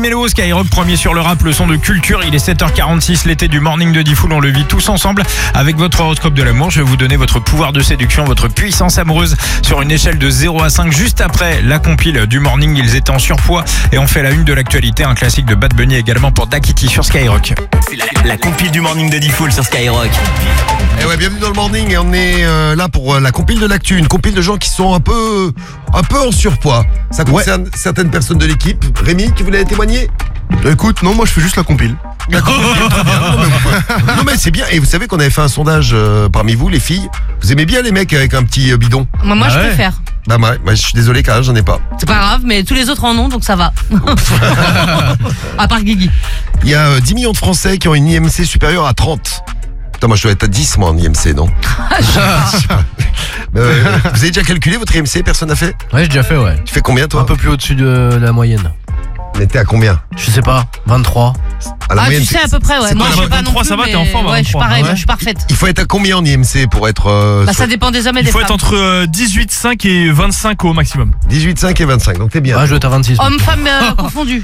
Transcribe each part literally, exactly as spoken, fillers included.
Mello, Skyrock premier sur le rap, le son de culture. Il est sept heures quarante-six, l'été du morning de Diffoul, on le vit tous ensemble. Avec votre horoscope de l'amour, je vais vous donner votre pouvoir de séduction, votre puissance amoureuse sur une échelle de zéro à cinq. Juste après la compile du morning, ils étaient en surpoids et on fait la une de l'actualité. Un classique de Bad Bunny également pour Dakiti sur Skyrock. C'est la, la compile du morning de Diffoul sur Skyrock. Et ouais, bienvenue dans le morning et on est euh, là pour euh, la compile de l'actu, une compile de gens qui sont un peu, un peu en surpoids. Ça concerne ouais. certaines personnes de l'équipe. Rémi, qui voulait témoigner ? Écoute, non, moi je fais juste la compile. D'accord. Très bien. Non, mais, non, mais c'est bien. Et vous savez qu'on avait fait un sondage euh, parmi vous, les filles. Vous aimez bien les mecs avec un petit euh, bidon ? Moi, moi ah je ouais. préfère. Bah moi, moi je suis désolé car j'en ai pas. C'est pas grave, mais tous les autres en ont, donc ça va. À part Guigui. Il y a euh, dix millions de Français qui ont une I M C supérieure à trente. Putain, moi je dois être à dix moi en I M C, non ? euh, Vous avez déjà calculé votre I M C ? Personne n'a fait ? Ouais, j'ai déjà fait, ouais. Tu fais combien toi ? Un peu plus au-dessus de la moyenne. Mais t'es à combien ? Je sais pas, vingt-trois. À la Ah, moyenne, tu sais c'est- à peu près, ouais. c'est Moi, quoi, je la sais pas non vingt-trois, plus, ça va, mais... t'es en forme à Ouais, je suis vingt-trois. pareil, Ouais. moi, je suis parfaite. Il faut être à combien en I M C pour être euh, Bah, sur- ça dépend des hommes et Il des faut femmes. être entre euh, dix-huit virgule cinq et vingt-cinq au maximum. dix-huit, cinq et vingt-cinq, donc t'es bien. Ah, je dois être à vingt-six. Hommes, femmes euh, confondus.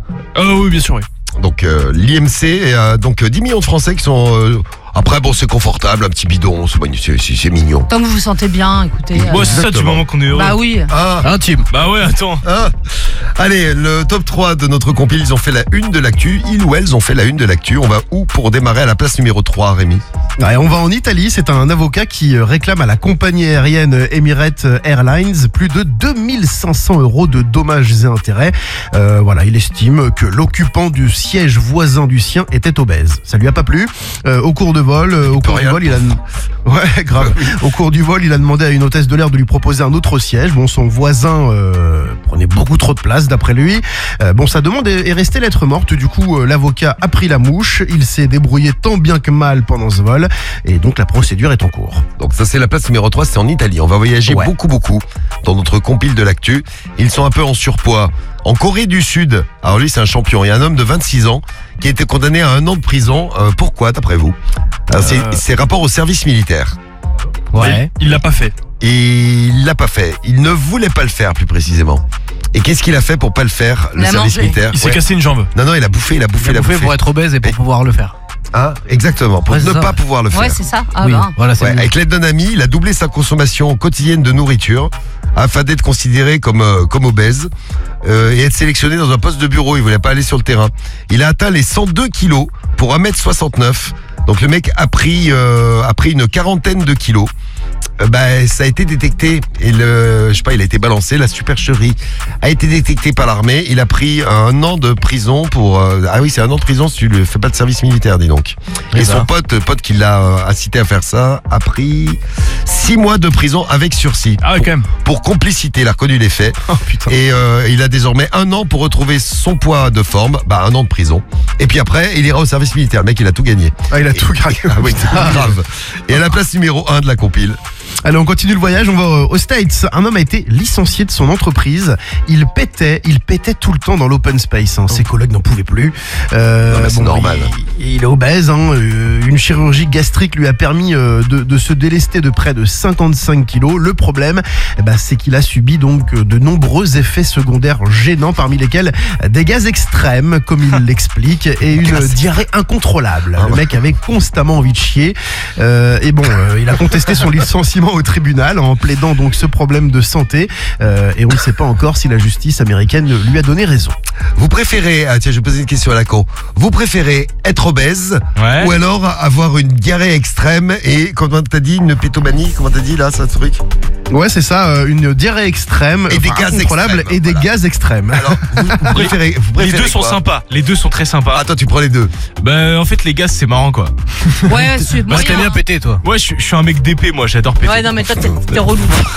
Oh oui, bien sûr, oui. Donc euh, l'I M C, et, euh, donc euh, dix millions de Français qui sont... euh, après bon c'est confortable, un petit bidon, c'est, c'est, c'est, c'est mignon. Tant que vous vous sentez bien, écoutez. euh, Bon, c'est ça du Exactement. moment qu'on est heureux. Bah oui. Ah, Intime. Bah ouais, attends. ah. Allez, le top trois de notre compil, ils ont fait la une de l'actu, ils ou elles ont fait la une de l'actu. On va où pour démarrer à la place numéro trois, Rémi ? Ouais, on va en Italie, c'est un avocat qui euh, réclame à la compagnie aérienne Emirates Airlines plus de deux mille cinq cents euros de dommages et intérêts. Euh, voilà, il estime que l'occupant du siège voisin du sien était obèse. Ça lui a pas plu. Euh, au cours de vol, euh, au cours du rien, vol, il a ouais, grave. Au cours du vol, il a demandé à une hôtesse de l'air de lui proposer un autre siège. Bon, son voisin euh, prenait beaucoup trop de place d'après lui. Euh, bon, sa demande est, est restée lettre morte. Du coup, euh, l'avocat a pris la mouche. Il s'est débrouillé tant bien que mal pendant ce vol. Et donc la procédure est en cours. Donc ça c'est la place numéro trois, c'est en Italie. On va voyager Ouais. beaucoup beaucoup dans notre compile de l'actu. Ils sont un peu en surpoids. En Corée du Sud, alors lui c'est un champion, il y a un homme de vingt-six ans qui a été condamné à un an de prison. Euh, pourquoi d'après vous ? Alors, c'est, Euh. c'est rapport au service militaire. Ouais. Il l'a pas fait. Et il l'a pas fait. Il ne voulait pas le faire plus précisément. Et qu'est-ce qu'il a fait pour pas le faire, le Il a service mangé. militaire ? Il s'est Ouais. cassé une jambe. Non non, il a bouffé, il a bouffé, Il il a a bouffé bouffé. pour être obèse et pour Et- pouvoir le faire. Hein, exactement, pour Ouais, ne c'est ça. pas pouvoir le faire. Ouais, c'est ça. Ah oui, bah. voilà, c'est Ouais, mieux. avec l'aide d'un ami, il a doublé sa consommation quotidienne de nourriture afin d'être considéré comme, euh, comme obèse euh, et être sélectionné dans un poste de bureau. Il voulait pas aller sur le terrain. Il a atteint les cent deux kilos pour un mètre soixante-neuf. Donc le mec a pris, euh, a pris une quarantaine de kilos. Euh, bah, ça a été détecté et le, je sais pas, il a été balancé. La supercherie a été détectée par l'armée. Il a pris un an de prison pour. euh, ah oui, c'est un an de prison si tu ne fais pas de service militaire, dis donc. Et, Et son bah. pote, pote qui l'a euh, incité à faire ça, a pris six mois de prison avec sursis Ah ouais, quand même. pour complicité. Il a reconnu les faits. Oh putain. Et euh, il a désormais un an pour retrouver son poids de forme, bah un an de prison. Et puis après, il ira au service militaire. Le mec, il a tout gagné. Ah, il a tout gagné. Ah oui, c'est grave. Et à la place numéro un de la compile. Allez, on continue le voyage, on va euh, aux States. Un homme a été licencié de son entreprise. Il pétait, il pétait tout le temps dans l'open space. Hein. Ses collègues n'en pouvaient plus. Euh, Non, mais c'est normal. Il, il est obèse. Hein. Euh, Une chirurgie gastrique lui a permis euh, de, de se délester de près de cinquante-cinq kilos. Le problème, eh ben, c'est qu'il a subi donc euh, de nombreux effets secondaires gênants, parmi lesquels des gaz extrêmes, comme il l'explique, et une Gaz. diarrhée incontrôlable. Ah Le ouais. mec avait constamment envie de chier. Euh, et bon, euh, il a contesté son licenciement au tribunal en plaidant donc ce problème de santé. Euh, et on ne sait pas encore si la justice américaine lui a donné raison. Vous préférez, ah tiens, je vais poser une question à la con. Vous préférez être obèse Ouais. ou alors avoir une diarrhée extrême et, comment t'as dit, une pétomanie, comment t'as dit là, ça truc ? Ouais, c'est ça, euh, une diarrhée extrême, Et des enfin, gaz incontrôlable extrêmes, et des voilà. gaz extrêmes. Alors, vous, vous préférez, vous Les préférez deux sont quoi ? sympas. Les deux sont très sympas. Ah, toi, tu prends les deux. Bah en fait les gaz c'est marrant quoi. Ouais, c'est Parce qu'elle moyen. bien pété, toi. Ouais, je, suis- je suis un mec d'épée moi, j'adore péter. Ouais, non, mais toi, t'es t'es relou.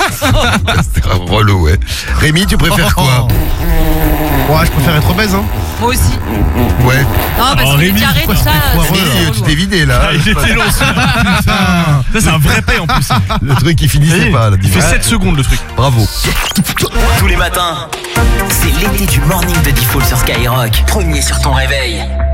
C'est un relou, ouais. Rémi, tu préfères quoi ? Ouais, je préfère être obèse, hein. Moi aussi. Ouais. Non, parce Oh, que les Rémi, diarrhées, tout ça. foireux, c'est Rémi, relou. tu t'es vidé là. Ah, il était long celui-là. Putain. Ça c'est un vrai paix en plus. Le truc qui finissait pas là. Il fait Ouais. sept secondes le truc. Bravo. Tous les matins, c'est l'été du morning de Diffoul sur Skyrock. Premier sur ton réveil.